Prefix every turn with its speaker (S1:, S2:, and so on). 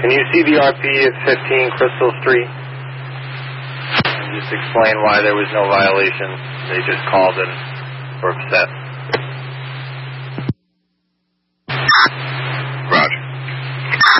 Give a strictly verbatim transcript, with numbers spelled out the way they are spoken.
S1: Can you see the R P at fifteen Crystal Street? And just explain why there was no violation. They just called and were upset.